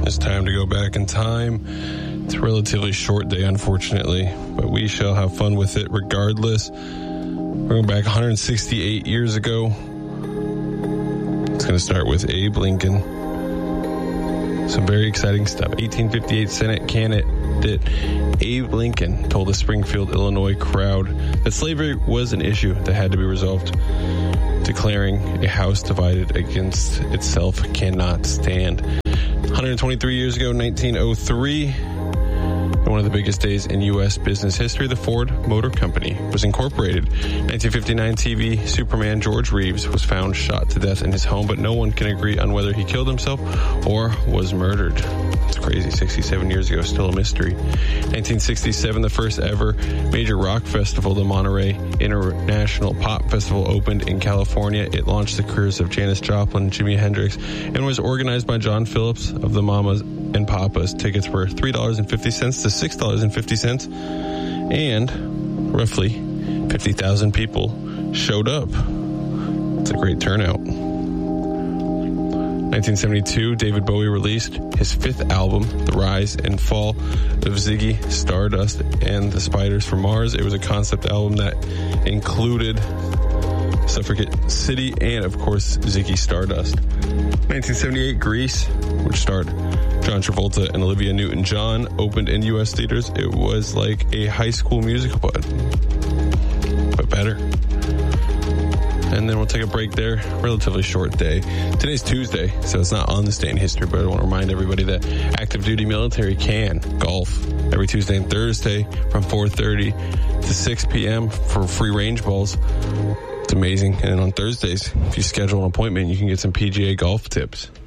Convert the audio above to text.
It's time to go back in time. It's a relatively short day, unfortunately, but we shall have fun with it regardless. We're going back 168 years ago. It's going to start with Abe Lincoln. Some very exciting stuff. 1858 Senate candidate Abe Lincoln told a Springfield, Illinois crowd that slavery was an issue that had to be resolved, declaring a house divided against itself cannot stand. 123 years ago, 1903, one of the biggest days in U.S. business history, the Ford Motor Company was incorporated. 1959 TV Superman George Reeves was found shot to death in his home, but no one can agree on whether he killed himself or was murdered. It's crazy. 67 years ago, still a mystery. 1967, the first ever major rock festival, the Monterey International Pop Festival, opened in California. It launched the careers of Janis Joplin, Jimi Hendrix, and was organized by John Phillips of the Mamas and Papas. Tickets were $3.50 to $6.50, and roughly 50,000 people showed up. It's a great turnout. 1972, David Bowie released his fifth album, The Rise and Fall of Ziggy Stardust and the Spiders from Mars. It was a concept album that included Suffragette City and, of course, Ziggy Stardust. 1978, Grease, which starred John Travolta and Olivia Newton-John, opened in U.S. theaters. It was like a high school musical, but better. And then we'll take a break there. Relatively short day. Today's Tuesday, so it's not on this day in history, but I want to remind everybody that active duty military can golf every Tuesday and Thursday from 4:30 to 6 p.m. for free range balls. It's amazing. And on Thursdays, if you schedule an appointment, you can get some PGA golf tips.